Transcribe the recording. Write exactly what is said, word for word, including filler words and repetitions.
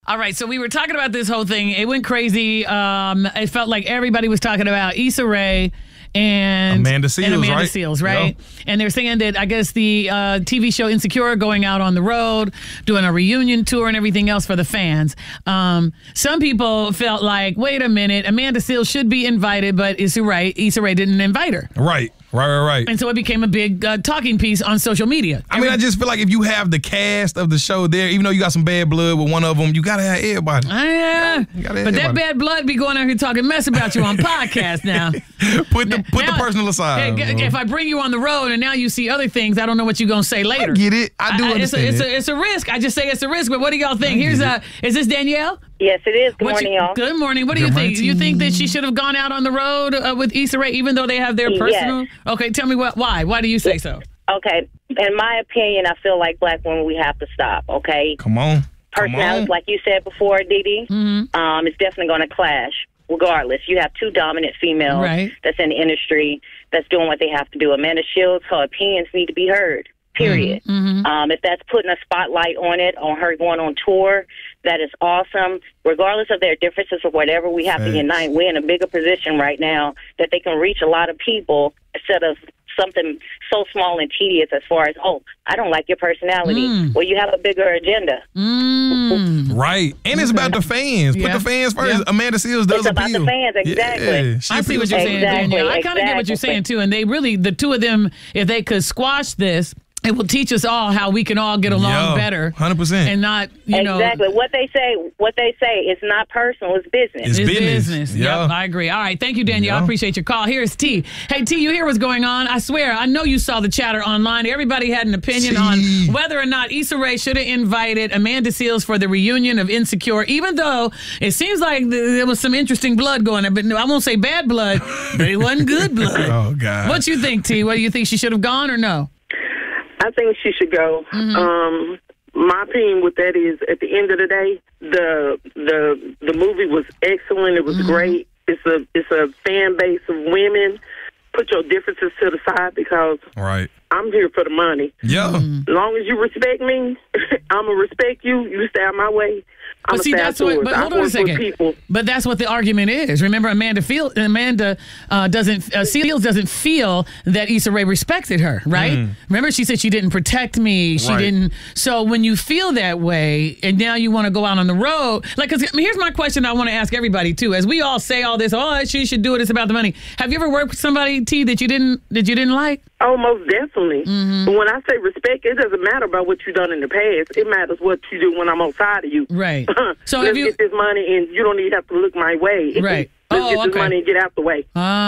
All right, so we were talking about this whole thing. It went crazy. Um, it felt like everybody was talking about Issa Rae and Amanda Seales, and Amanda right? Seales, right? Yep. And they're saying that I guess the uh, T V show Insecure going out on the road, doing a reunion tour and everything else for the fans. Um, some people felt like, wait a minute, Amanda Seales should be invited, but Issa Rae, Issa Rae didn't invite her. Right, right, right, right. And so it became a big uh, talking piece on social media. I mean, I just feel like if you have the cast of the show there, even though you got some bad blood with one of them, you got to have everybody. Uh, yeah, You gotta have but that everybody. bad blood be going out here talking mess about you on podcast now. Put the put Now, the personal aside. Hey, bro. if I bring you on the road and now you see other things, I don't know what you're going to say later. I get it. I do I- it's, a, understand it's, it. a, it's a risk. I just say it's a risk, but what do y'all think? Here's get uh, Is this Danielle? Yes, it is. Good What morning, you- y'all. Good morning. What do you Good think? Do you morning. think that she should have gone out on the road uh, with Issa Rae, even though they have their personal? Yes. Okay, tell me what. Why? Why do you say so? Okay. In my opinion, I feel like black women, we have to stop, okay? Come on. Come on. Personalities, like you said before, Didi, Mm-hmm. um, it's definitely going to clash. Regardless, you have two dominant females Right. that's in the industry that's doing what they have to do. Amanda Shields, her opinions need to be heard. Period. Mm-hmm. Um, if that's putting a spotlight on it, on her going on tour, that is awesome. Regardless of their differences or whatever, we have Facts. to unite. We're in a bigger position right now that they can reach a lot of people instead of something so small and tedious as far as, oh, I don't like your personality. Mm. Well, you have a bigger agenda. Mm. Right. And it's about the fans. Put Yeah. the fans first. Yeah. Amanda Seales does It's about appeal. the fans, exactly. Yeah, she I see appeals what you're to saying, Exactly, Danielle. I kind of get what you're exactly. saying too. And they really, the two of them, if they could squash this, it will teach us all how we can all get along Yeah, better, one hundred percent. and not, you know, Exactly. What they say, what they say, it's not personal, it's business. It's It's business. business. Yeah. Yep, I agree. All right, thank you, Danielle. I Yeah. appreciate your call. Here's T. Hey, T, you hear what's going on? I swear, I know you saw the chatter online. Everybody had an opinion T. on whether or not Issa Rae should have invited Amanda Seales for the reunion of Insecure, even though it seems like th- there was some interesting blood going there. But no, I won't say bad blood, but it wasn't good blood. Oh, God. What you think, T? What do you think, she should have gone or no? I think she should go. Mm-hmm. Um, my opinion with that is, at the end of the day, the the the movie was excellent. It was Mm-hmm. great. It's a it's a fan base of women. Put your differences to the side because Right. I'm here for the money. Yeah. Mm-hmm. As long as you respect me, I'm gonna respect you. You stay out my way. I'm But see, gonna that's stay what. outdoors. But I hold on a work with second. people. But that's what the argument is. Remember, Amanda feel Amanda uh, doesn't uh, Seals doesn't feel that Issa Rae respected her, right? Remember, she said she didn't protect me. She Right. didn't. So when you feel that way, and now you want to go out on the road, like, cause I mean, here's my question. I want to ask everybody too. As we all say all this, oh, she should do it. It's about the money. Have you ever worked with somebody, T, that you didn't that you didn't like? Oh, most definitely. Mm-hmm. But when I say respect, it doesn't matter about what you've done in the past. It matters what you do when I'm outside of you. Right. So Let's if you get this money, and you don't even have to look my way. Right. Let's Oh, get this okay. money and get out the way. uh,